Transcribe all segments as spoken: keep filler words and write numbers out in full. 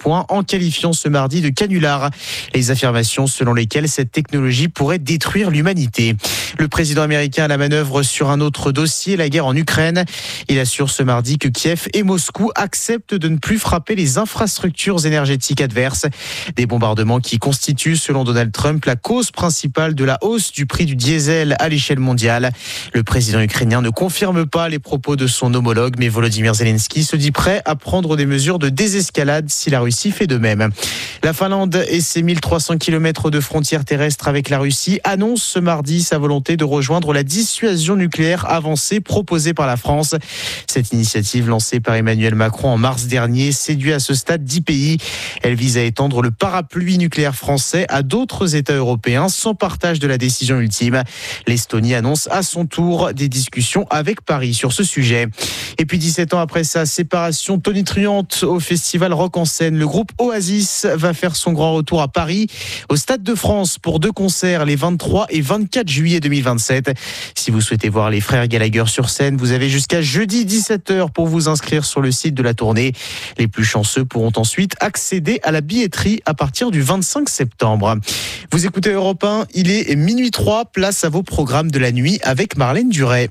point en qualifiant ce mardi de canular les affirmations selon lesquelles cette technologie pourrait détruire l'humanité. Le président américain à la manœuvre sur un autre dossier, la guerre en Ukraine. Il assure ce mardi que Kiev et Moscou acceptent de ne plus frapper les infrastructures énergétiques adverses. Des bombardements qui constituent, selon Donald Trump, la cause principale de la hausse du prix du diesel à l'échelle mondiale. Le président ukrainien ne confirme pas les propos de son homologue, mais Volodymyr Zelensky se dit prêt à prendre des mesures de désescalade si la Russie fait de même. La Finlande et ses mille trois cents kilomètres de frontières terrestres avec la Russie annonce ce mardi sa volonté de rejoindre la dissuasion nucléaire avancée proposée par la France. Cette initiative lancée par Emmanuel Macron en mars dernier séduit à ce stade dix pays. Elle vise à étendre le parapluie nucléaire français à d'autres États européens sans partage de la décision ultime. L'Estonie annonce à son tour des discussions avec Paris sur ce sujet. Et puis dix-sept ans après sa séparation tonitruante au festival Rock en Seine, le groupe Oasis va faire son grand retour à Paris, au Stade de France pour deux concerts les vingt-trois et vingt-quatre juillet deux mille vingt-sept. Si vous souhaitez voir les frères Gallagher sur scène, vous avez jusqu'à jeudi dix-sept heures pour vous inscrire sur le site de la tournée. Les plus chanceux pourront ensuite accéder à la billetterie à partir du vingt-cinq septembre. Vous écoutez Europe un, il est minuit trois, place à vos programmes de la nuit avec Marlène Duret.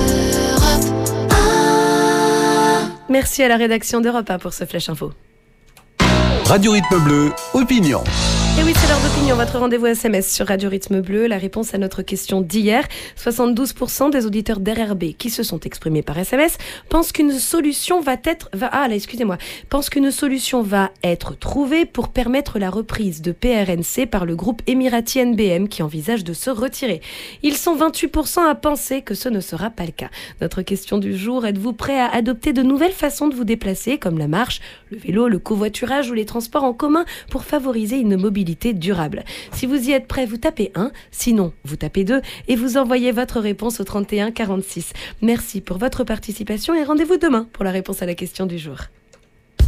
Merci à la rédaction d'Europe un pour ce Flash Info. Radio Rythme Bleu, opinion. Et oui, c'est l'heure d'opinion, votre rendez-vous S M S sur Radio Rythme Bleu. La réponse à notre question d'hier, soixante-douze pour cent des auditeurs d'R R B qui se sont exprimés par S M S pensent qu'une solution va être, va, ah là, excusez-moi, pensent qu'une solution va être trouvée pour permettre la reprise de P R N C par le groupe émirati N B M qui envisage de se retirer. Ils sont vingt-huit pour cent à penser que ce ne sera pas le cas. Notre question du jour, êtes-vous prêt à adopter de nouvelles façons de vous déplacer comme la marche, le vélo, le covoiturage ou les transports en commun pour favoriser une mobilité durable? Si vous y êtes prêt, vous tapez un, sinon vous tapez deux et vous envoyez votre réponse au trente et un quarante-six. Merci pour votre participation et rendez-vous demain pour la réponse à la question du jour.